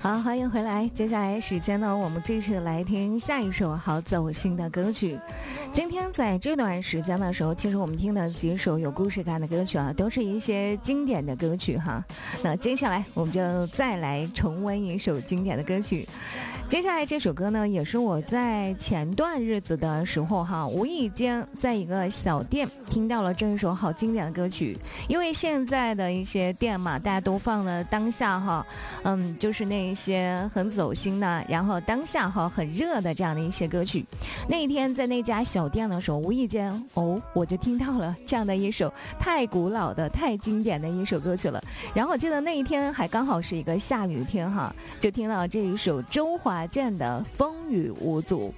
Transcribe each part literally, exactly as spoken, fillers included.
好，欢迎回来。接下来时间呢，我们继续来听下一首好走心的歌曲。今天在这段时间的时候，其实我们听的几首有故事感的歌曲啊，都是一些经典的歌曲哈。那接下来我们就再来重温一首经典的歌曲。接下来这首歌呢，也是我在前段日子的时候哈，无意间在一个小店听到了这一首好经典的歌曲。因为现在的一些店嘛，大家都放了当下哈，嗯，就是那一些很走心的，然后当下哈很热的这样的一些歌曲。那一天在那家小店的时候，无意间哦，我就听到了这样的一首太古老的、太经典的一首歌曲了。然后我记得那一天还刚好是一个下雨天哈，就听到这一首周华健的《风雨无阻》。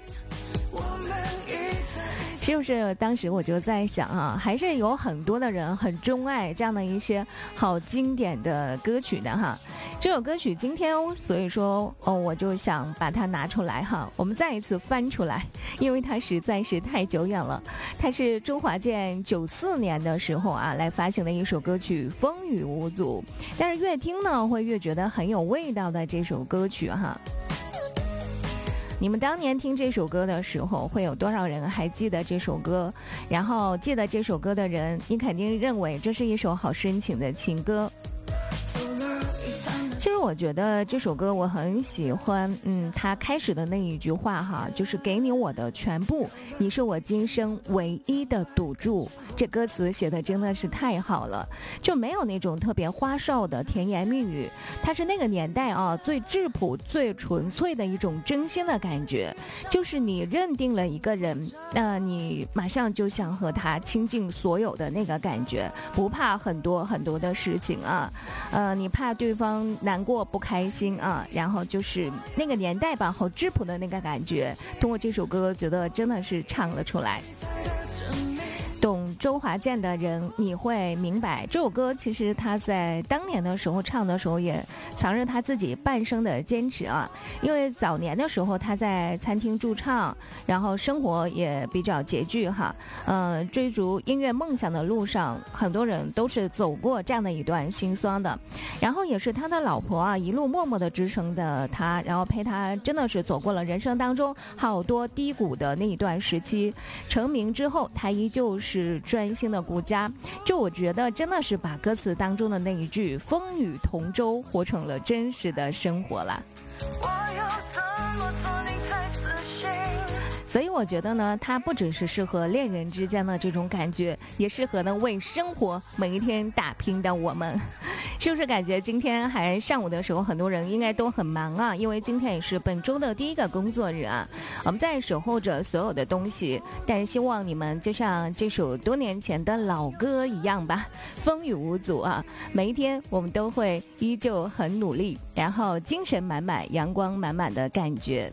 是不是当时我就在想啊，还是有很多的人很钟爱这样的一些好经典的歌曲的哈。这首歌曲今天所以说哦，我就想把它拿出来哈，我们再一次翻出来，因为它实在是太久远了。它是周华健九四年的时候啊来发行的一首歌曲《风雨无阻》，但是越听呢会越觉得很有味道的这首歌曲哈。你们当年听这首歌的时候，会有多少人还记得这首歌？然后记得这首歌的人，你肯定认为这是一首好深情的情歌。其实我觉得这首歌我很喜欢，嗯，他开始的那一句话哈，就是给你我的全部，你是我今生唯一的赌注。这歌词写的真的是太好了，就没有那种特别花哨的甜言蜜语，它是那个年代啊最质朴、最纯粹的一种真心的感觉。就是你认定了一个人，那、呃、你马上就想和他倾尽所有的那个感觉，不怕很多很多的事情啊，呃，你怕对方难过不开心啊，然后就是那个年代吧，好质朴的那个感觉，通过这首歌觉得真的是唱了出来。懂周华健的人你会明白，这首歌其实他在当年的时候唱的时候也藏着他自己半生的坚持啊。因为早年的时候他在餐厅驻唱，然后生活也比较拮据哈，呃，追逐音乐梦想的路上，很多人都是走过这样的一段心酸的。然后也是他的老婆啊一路默默的支撑的他，然后陪他真的是走过了人生当中好多低谷的那一段时期。成名之后，他依旧是是专心的顾家，就我觉得真的是把歌词当中的那一句风雨同舟活成了真实的生活了。所以我觉得呢，它不只是适合恋人之间的这种感觉，也适合呢为生活每一天打拼的我们。是不是感觉今天还上午的时候，很多人应该都很忙啊？因为今天也是本周的第一个工作日啊，我们在守候着所有的东西，但是希望你们就像这首多年前的老歌一样吧，风雨无阻啊！每一天我们都会依旧很努力，然后精神满满、阳光满满的感觉。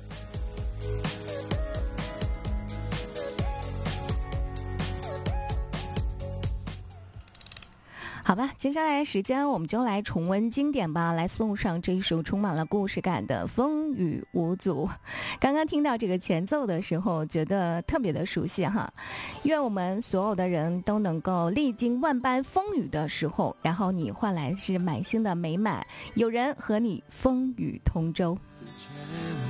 好吧，接下来时间我们就来重温经典吧，来送上这一首充满了故事感的《风雨无阻》。刚刚听到这个前奏的时候，觉得特别的熟悉哈。愿我们所有的人都能够历经万般风雨的时候，然后你换来是满心的美满，有人和你风雨同舟。